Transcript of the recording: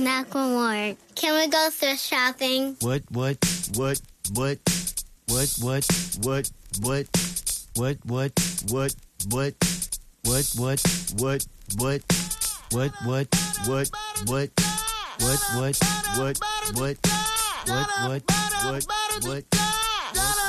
Not one more. Can we go thrift shopping? What? What?